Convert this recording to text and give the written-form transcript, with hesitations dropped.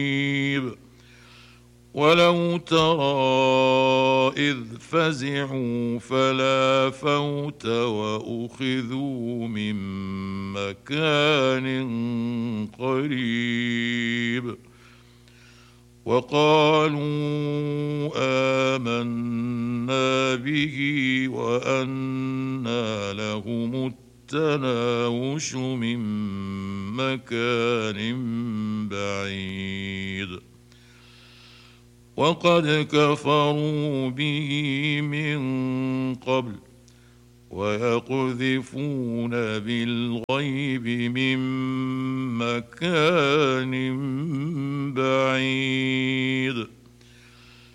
ولو ترى إذ فزعوا فلا فوت وأخذوا من مكان قريب وقالوا آمنا به وأنى لهم التناوش من مكان بعيد وقد كفروا به من قبل ويقذفون بالغيب من مكان بعيد